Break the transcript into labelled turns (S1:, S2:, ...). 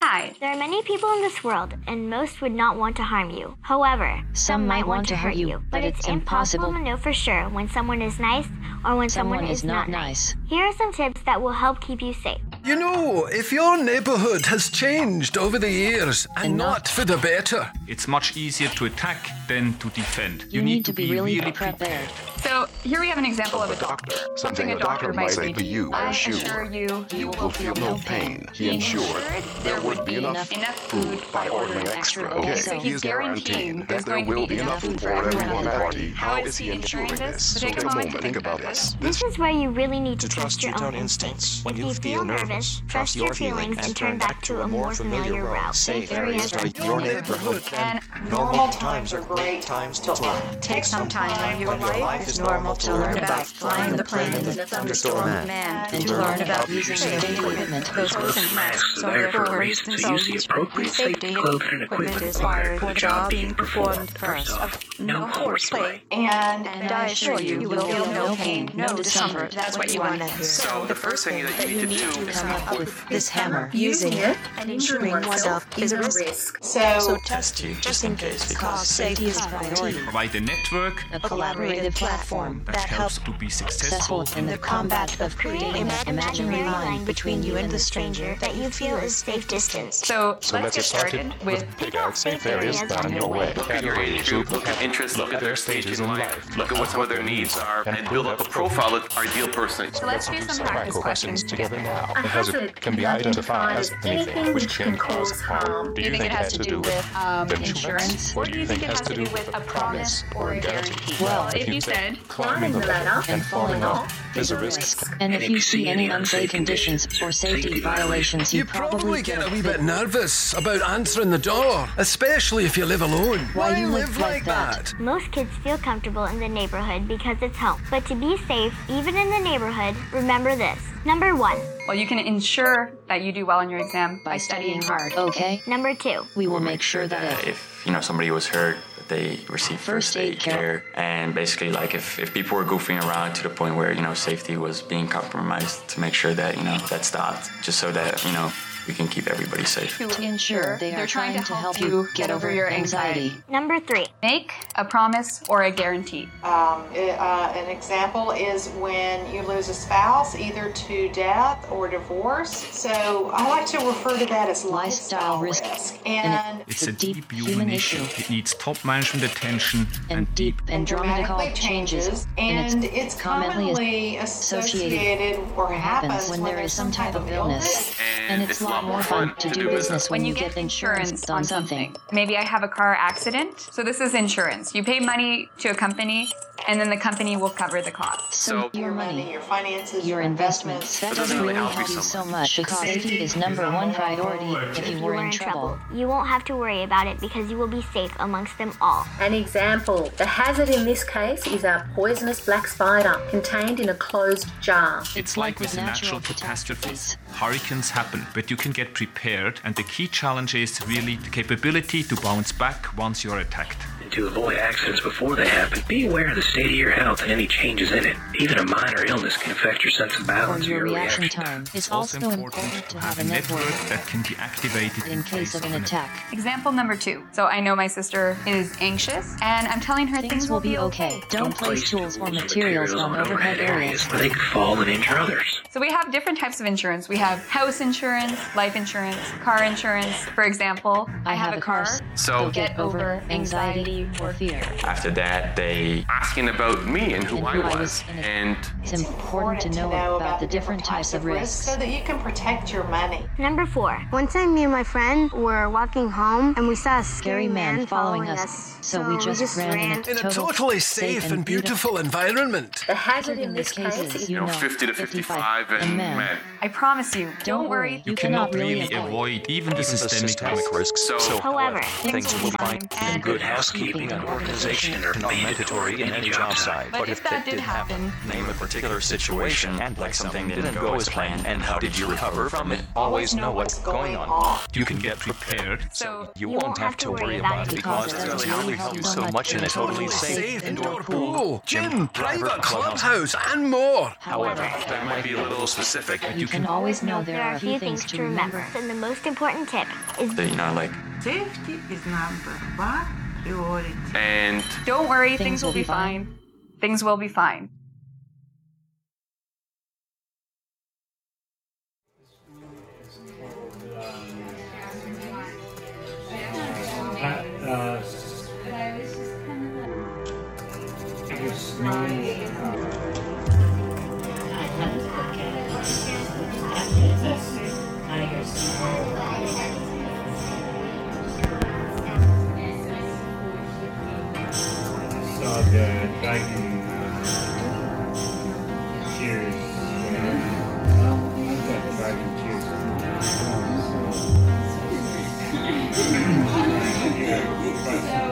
S1: Hi.
S2: There are many people in this world, and most would not want to harm you. However, some might want to hurt you, but it's impossible to know for sure when someone is nice or when someone is not nice. Here are some tips that will help keep you safe.
S3: You know, if your neighborhood has changed over the years and not for the better,
S4: it's much easier to attack than to defend. You need to be really prepared.
S1: So here we have an example of a doctor.
S5: Something a doctor might say to you,
S1: I
S5: are
S1: assure
S5: assured.
S1: you,
S5: You will feel no pain. He ensured there would be enough food by ordering extra. Okay,
S1: so
S5: he is guaranteeing that there will be enough food for everyone at the party. How is he ensuring this? So take a moment to think about this.
S2: This is where you really need to trust your own
S6: instincts.
S2: If you feel nervous, trust your feelings and turn back to a more familiar route. Safe areas like
S6: your neighborhood.
S1: And
S6: Normal times are great times to learn.
S1: take some time when your life is normal to learn about flying the plane in the thunderstorm command and to learn about using safety equipment. Those person masks are there for a reason, so use appropriate safety equipment is required for the job being performed first. No horseplay. And I assure you, you will feel no pain, no discomfort. That's what you want to hear.
S7: So the first thing that you need to do is
S1: come up with this hammer. Using it and injuring oneself is a risk.
S6: So test you just in case,
S1: Because safety is a priority.
S4: Provide a network
S1: A collaborative platform
S4: that helps to be successful.
S1: in the combat of creating an imaginary line
S2: between you and the stranger that you feel is safe distance.
S1: So
S5: let's get started with pick out safe areas down your way.
S7: look at your age group, look at interests, look at their stages in life, look at what some of their needs are, and build up a profile of our ideal person.
S1: So let's do some practice questions
S5: together now. A hazard can be identified as anything which can cause harm. Do you think it has to do with
S1: insurance?
S5: Or do you think it has to do with a promise or a guarantee?
S1: Well, if you said
S5: climbing the ladder and falling off is a risk.
S8: And if you see any unsafe conditions or safety violations,
S3: you probably get a wee bit nervous about answering the door, especially if you live alone. Why live like that?
S2: Most kids feel comfortable in the neighborhood because it's home. But to be safe, even in the neighborhood, remember this. Number 1.
S1: well, you can ensure that you do well in your exam by studying hard.
S8: Okay?
S2: Number 2.
S8: We will make sure that
S9: If somebody was hurt, that they receive first aid care, and basically like if people were goofing around to the point where safety was being compromised, to make sure that that stopped, just so that we can keep everybody safe.
S8: to ensure they are trying to help you get over your anxiety.
S2: Number 3.
S1: Make a promise or a guarantee.
S10: An example is when you lose a spouse, either to death or divorce. So I like to refer to that as lifestyle risk. And
S4: It's a deep human issue. It needs top management attention and deep
S8: and dramatical
S10: dramatically
S8: changes,
S10: and it's commonly associated or happens
S8: when there is some type of illness. And it's a lot more fun to do business when you get insurance on something.
S1: Maybe I have a car accident. So this is insurance. You pay money to a company, and then the company will cover the cost.
S8: So your money,
S10: your finances,
S8: your investments, that doesn't really help you so much because safety is number one priority if you were in trouble.
S2: You won't have to worry about it because you will be safe amongst them all.
S11: An example, the hazard in this case is a poisonous black spider contained in a closed jar.
S4: It's like with natural catastrophes. Hurricanes happen, but you can get prepared, and the key challenge is really the capability to bounce back once you're attacked.
S12: To avoid accidents before they happen, be aware of the state of your health and any changes in it. Even a minor illness can affect your sense of balance
S8: Or your
S12: and your
S8: reaction time. It's also important to have a network
S4: that can be activated
S8: in case of an attack.
S1: Example number 2. So I know my sister is anxious, and I'm telling her things will be okay.
S8: Don't place tools or materials on overhead areas
S12: where they could fall and injure others.
S1: So we have different types of insurance. We have house insurance, life insurance, car insurance. For example, I have a car,
S9: So
S1: get over anxiety or fear.
S9: after that, they asking about me and who I was, and
S8: it's important to know about the different types of risks
S10: so that you can protect your money.
S2: Number 4.
S13: One time me and my friend were walking home and we saw a scary man following us.
S8: So we just ran
S3: in a totally safe and beautiful environment.
S11: The hazard in this case is
S9: 50 to 55 and men.
S1: I promise you, don't worry.
S4: You cannot really avoid even the systemic risks.
S9: So
S2: However,
S1: things will be fine. And
S12: Good housekeeping keeping an organization are not mandatory in any job site.
S14: But if that did happen,
S12: name a particular situation and like something didn't go as planned, and how did you recover from it? Always know what's going on.
S4: You can get prepared.
S14: So
S12: you won't have to worry about it because there's really so much in a totally safe indoor pool,
S3: gym, private clubhouse, and more.
S7: However, that might be a little specific.
S8: You can always know
S2: There are a few things to remember. And the most important tip is
S9: that, you know, like,
S15: safety is number one priority.
S7: And
S14: don't worry, things will be fine. Things will be fine.
S16: Saw the dragon cheers. Dragon cheers.